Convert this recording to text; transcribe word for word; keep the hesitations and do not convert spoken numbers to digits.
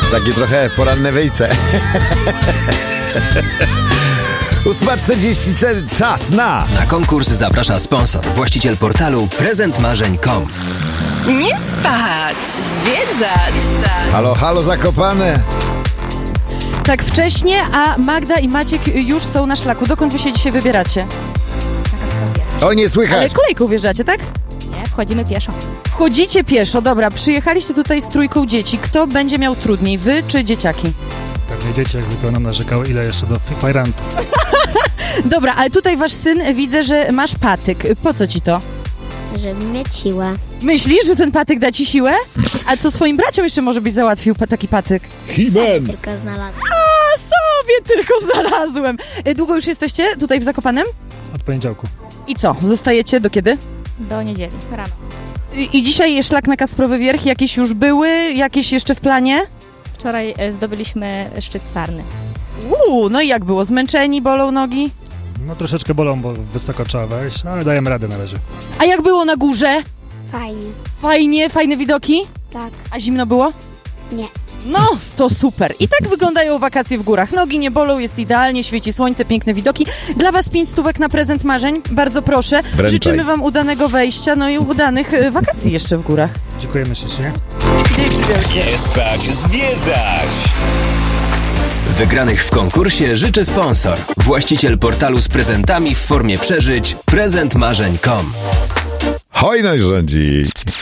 Takie trochę poranne wejce. ósma czterdzieści cztery, czas na... Na konkurs zaprasza sponsor, właściciel portalu prezent marzeń kropka com. Nie spać, zwiedzać. Halo, halo Zakopane. Tak wcześnie, a Magda i Maciek już są na szlaku. Dokąd wy się dzisiaj wybieracie? O, nie Ale słychać. kolejką wjeżdżacie, tak? Nie, wchodzimy pieszo. Wchodzicie pieszo, dobra. Przyjechaliście tutaj z trójką dzieci. Kto będzie miał trudniej, wy czy dzieciaki? Pewnie dzieci jak zwykle nam narzekały, ile jeszcze do fajrantu. Dobra, ale tutaj wasz syn, widzę, że masz patyk. Po co ci to? Żeby mieć siłę. Myślisz, że ten patyk da ci siłę? A to swoim braciom jeszcze może byś załatwił pa- taki patyk. Himen. Tylko znalazłem. A sobie tylko znalazłem. E, Długo już jesteście tutaj w Zakopanem? Od poniedziałku. I co? Zostajecie do kiedy? Do niedzieli, rano. I, i dzisiaj szlak na Kasprowy Wierch. Jakieś już były? Jakieś jeszcze w planie? Wczoraj e, zdobyliśmy szczyt Sarny. Uuu, no i jak było? Zmęczeni, bolą nogi? No troszeczkę bolą, bo wysoko trzeba wejść, ale dajemy radę na razie. A jak było na górze? Fajnie. Fajnie, fajne widoki? Tak. A zimno było? Nie. No, to super. I tak wyglądają wakacje w górach. Nogi nie bolą, jest idealnie, świeci słońce, piękne widoki. Dla was pięć stówek na prezent marzeń. Bardzo proszę. Bręczaj. Życzymy wam udanego wejścia, no i udanych e, wakacji jeszcze w górach. Dziękujemy ślicznie. Dzięki wielkie. Nie spać, zwiedzać! Wygranych w konkursie życzy sponsor, właściciel portalu z prezentami w formie przeżyć prezent marzeń kropka com. Hojność rządzi.